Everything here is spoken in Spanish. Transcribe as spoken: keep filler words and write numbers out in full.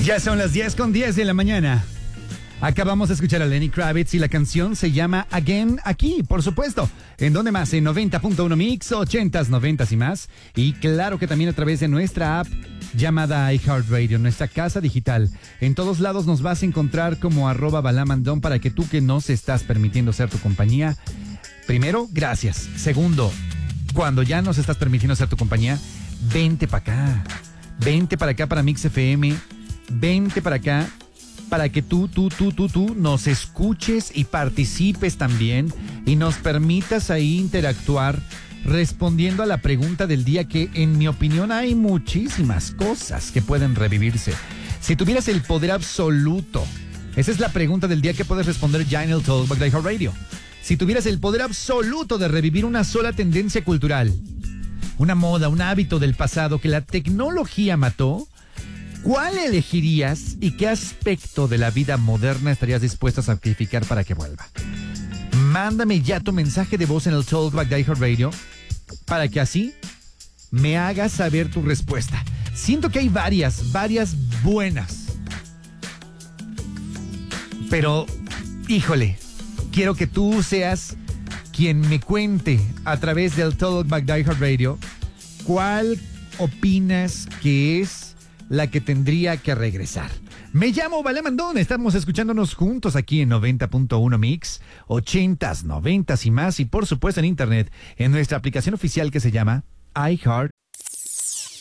Ya son las diez con diez de la mañana. Acabamos de escuchar a Lenny Kravitz y la canción se llama Again, aquí, por supuesto. ¿En dónde más? En noventa punto uno Mix, ochentas, noventas y más. Y claro que también a través de nuestra app llamada iHeartRadio, nuestra casa digital. En todos lados nos vas a encontrar como arroba balamandón para que tú que nos estás permitiendo ser tu compañía. Primero, gracias. Segundo, cuando ya nos estás permitiendo ser tu compañía, vente para acá. Vente para acá para Mix F M. Vente para acá para que tú, tú, tú, tú, tú nos escuches y participes también y nos permitas ahí interactuar respondiendo a la pregunta del día, que en mi opinión hay muchísimas cosas que pueden revivirse. Si tuvieras el poder absoluto, esa es la pregunta del día que puedes responder ya en el Talkback de iHeartRadio. Si tuvieras el poder absoluto de revivir una sola tendencia cultural, una moda, un hábito del pasado que la tecnología mató, ¿cuál elegirías y qué aspecto de la vida moderna estarías dispuesto a sacrificar para que vuelva? Mándame ya tu mensaje de voz en el Talkback de iHeartRadio para que así me hagas saber tu respuesta. Siento que hay varias, varias buenas. Pero, híjole, quiero que tú seas quien me cuente a través del Talkback de iHeartRadio cuál opinas que es la que tendría que regresar. Me llamo Balamandón, estamos escuchándonos juntos aquí en noventa punto uno Mix, ochentas, noventas y más, y por supuesto en internet, en nuestra aplicación oficial que se llama iHeart